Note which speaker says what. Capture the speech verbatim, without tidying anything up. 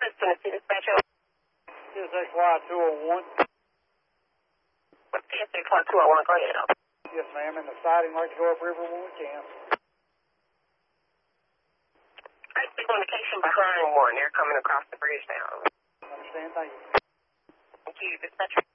Speaker 1: Tennessee Dispatcher.
Speaker 2: T S A Fly two oh one.
Speaker 1: What's T S A Fly two oh one? Go ahead.
Speaker 2: Yes, ma'am. In the siding, like to go upriver when we can.
Speaker 1: I see communication behind one. They're coming across the bridge now.
Speaker 2: Understand? Thank you.
Speaker 1: Thank you, Dispatcher.